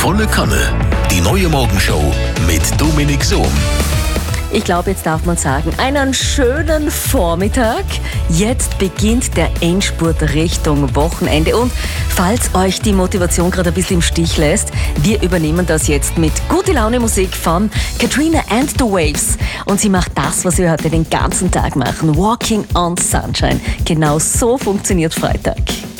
Volle Kanne. Die neue Morgenshow mit Dominik Sohm. Ich glaube, jetzt darf man sagen, einen schönen Vormittag. Jetzt beginnt der Endspurt Richtung Wochenende. Und falls euch die Motivation gerade ein bisschen im Stich lässt, wir übernehmen das jetzt mit gute Laune Musik von Katrina and the Waves. Und sie macht das, was wir heute den ganzen Tag machen. Walking on Sunshine. Genau so funktioniert Freitag.